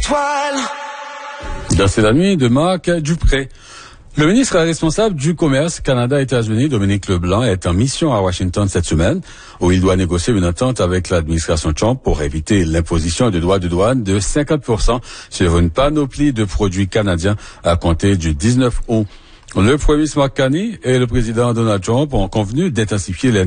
étoiles. Dans C'est la nuit de Marc Dupré. Le ministre responsable du commerce Canada-États-Unis, Dominique Leblanc, est en mission à Washington cette semaine, où il doit négocier une entente avec l'administration Trump pour éviter l'imposition de droits de douane de 50% sur une panoplie de produits canadiens à compter du 19 août. Le premier ministre Mark Carney et le président Donald Trump ont convenu d'intensifier les